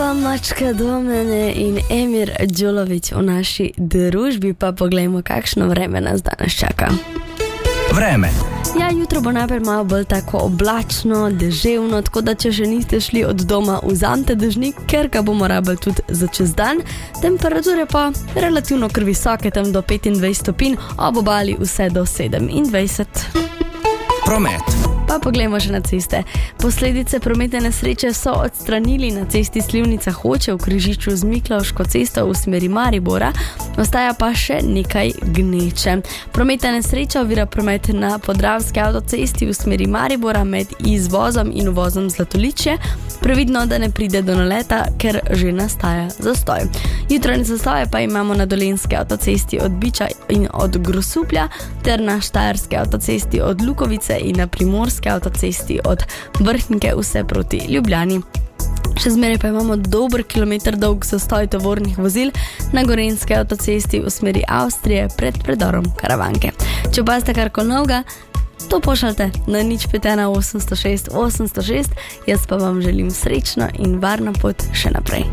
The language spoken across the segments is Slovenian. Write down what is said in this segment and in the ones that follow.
Eva Mačka Domene in Emir Đulović v naši družbi, pa poglejmo, kakšno vreme nas danes čaka. Vreme. Ja, jutro bo najprej malo bolj tako oblačno, deževno, tako da če še niste šli od doma, vzamite dežnik, ker ga bomo rabili tudi za čez dan. Temperature pa relativno kar visoke, tam do 25 stopinj, ob obali vse do 27. Promet. Pa poglejmo še na ceste. Posledice prometne nesreče so odstranili na cesti Slivnica-Hoče v križišču z Miklavško cesto v smeri Maribora, ostaja pa še nekaj gneče. Prometna nesreča ovira promet na Podravski avtocesti v smeri Maribora med izvozom in uvozom Zlatoličje. Previdno, da ne pride do naleta, ker že nastaja zastoj. Jutranje zastoje pa imamo na Dolenjski avtocesti od Biča in od Grosuplja ter na Štajerski avtocesti od Lukovice in na Primorski avtocesti od Vrhnike vse proti Ljubljani. Še zmeraj pa imamo dober kilometer dolg zastoj tovornih vozil na Gorenjski avtocesti v smeri Avstrije pred predorom Karavanke. Če opazite karkoli novega, to pošaljte na 051 806 806, jaz pa vam želim srečno in varno pot še naprej.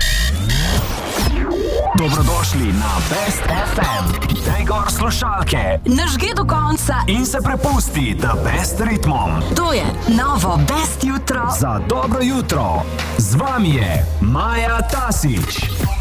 Dobrodošli na Best FM. Daj gor slušalke, Nažge do konca in se prepusti The Best ritmom. To je novo Best jutro. Za dobro jutro. Z vami je Maja Tasić.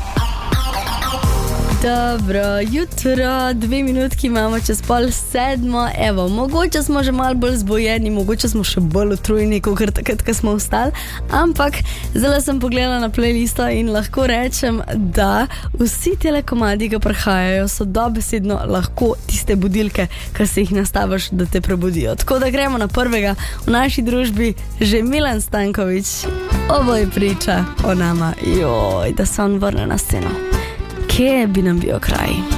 Dobro jutro, 2 minutki imamo čez 6:30. Evo, mogoče smo že malo bolj zbojeni, mogoče smo še bolj utrujeni, kot takrat, ko smo vstali, ampak zdaj sem pogledala na playlisto in lahko rečem, da vsi tele komadi, ki prihajajo, so dobesedno lahko tiste budilke, ki se jih nastaviš, da te prebudijo. Tako da gremo na prvega v naši družbi, že Milan Stanković. Ovo je priča o nama, joj, da se on vrne na sceno. Kje bi nam bil kraj?